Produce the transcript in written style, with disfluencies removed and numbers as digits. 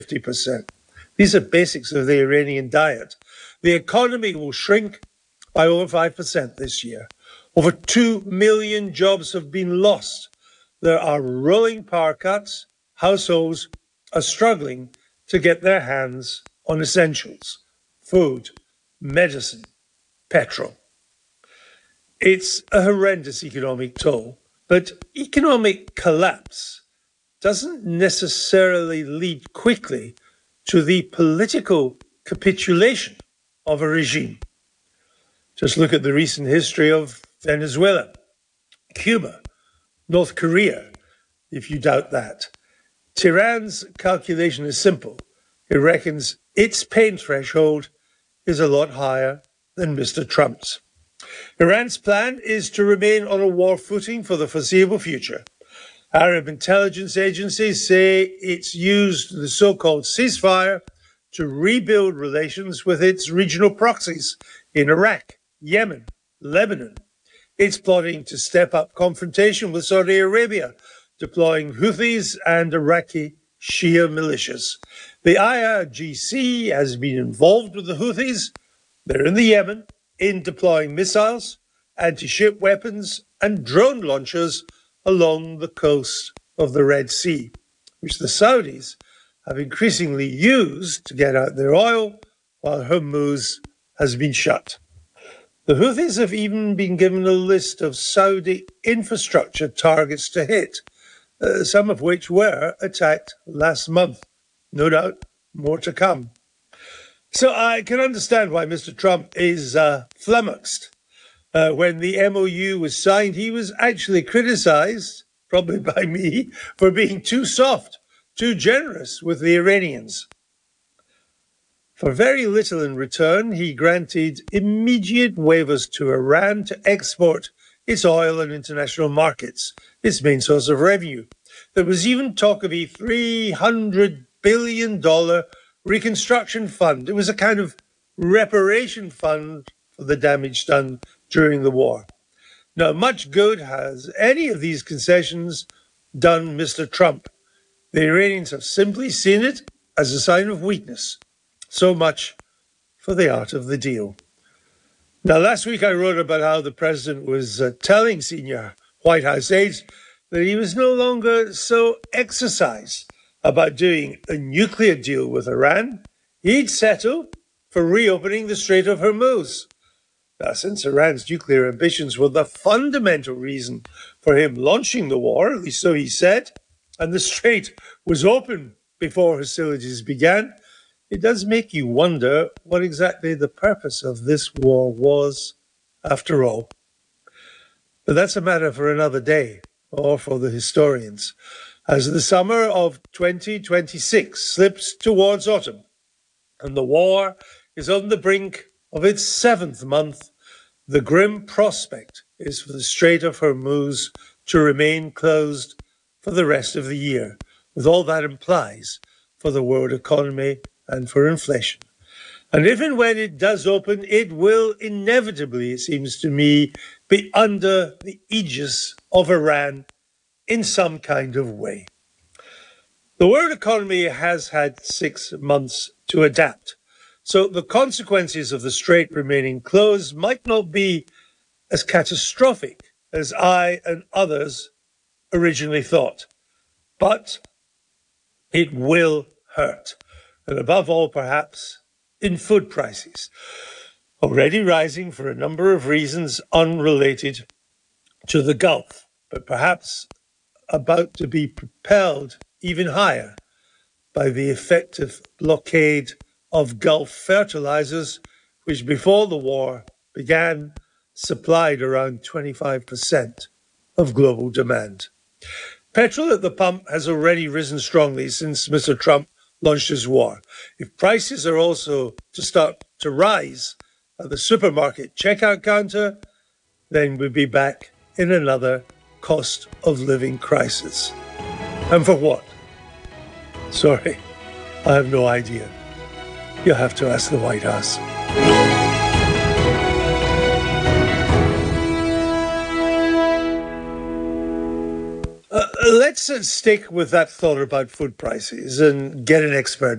50%. These are basics of the Iranian diet. The economy will shrink by over 5% this year. Over 2 million jobs have been lost. There are rolling power cuts. Households are struggling to get their hands on essentials: food, medicine, petrol. It's a horrendous economic toll, but economic collapse doesn't necessarily lead quickly to the political capitulation of a regime. Just look at the recent history of Venezuela, Cuba, North Korea, if you doubt that. Tehran's calculation is simple. It reckons its pain threshold is a lot higher than Mr. Trump's. Iran's plan is to remain on a war footing for the foreseeable future. Arab intelligence agencies say it's used the so-called ceasefire to rebuild relations with its regional proxies in Iraq, Yemen, Lebanon. It's plotting to step up confrontation with Saudi Arabia, deploying Houthis and Iraqi Shia militias. The IRGC has been involved with the Houthis. They're in the Yemen in deploying missiles, anti-ship weapons, and drone launchers along the coast of the Red Sea, which the Saudis have increasingly used to get out their oil while Hormuz has been shut. The Houthis have even been given a list of Saudi infrastructure targets to hit, some of which were attacked last month. No doubt, more to come. So I can understand why Mr. Trump is flummoxed. When the MOU was signed, he was actually criticized, probably by me, for being too soft, too generous with the Iranians. For very little in return, he granted immediate waivers to Iran to export its oil and international markets, its main source of revenue. There was even talk of a $300 billion reconstruction fund. It was a kind of reparation fund for the damage done during the war. Now, much good has any of these concessions done Mr. Trump. The Iranians have simply seen it as a sign of weakness. So much for the art of the deal. Now, last week I wrote about how the president was telling senior White House aides that he was no longer so exercised about doing a nuclear deal with Iran. He'd settle for reopening the Strait of Hormuz. Now, since Iran's nuclear ambitions were the fundamental reason for him launching the war, at least so he said, and the strait was open before hostilities began, it does make you wonder what exactly the purpose of this war was after all. But that's a matter for another day, or for the historians. As the summer of 2026 slips towards autumn, and the war is on the brink of its 7th month, the grim prospect is for the Strait of Hormuz to remain closed for the rest of the year, with all that implies for the world economy and for inflation. And if and when it does open, it will inevitably, it seems to me, be under the aegis of Iran in some kind of way. The world economy has had 6 months to adapt. So the consequences of the strait remaining closed might not be as catastrophic as I and others originally thought. But it will hurt. And above all, perhaps, in food prices, already rising for a number of reasons unrelated to the Gulf, but perhaps about to be propelled even higher by the effective blockade of Gulf fertilizers, which before the war began supplied around 25% of global demand. Petrol at the pump has already risen strongly since Mr. Trump launched his war. If prices are also to start to rise at the supermarket checkout counter, then we'll be back in another cost of living crisis. And for what? Sorry, I have no idea. You'll have to ask the White House. Let's stick with that thought about food prices and get an expert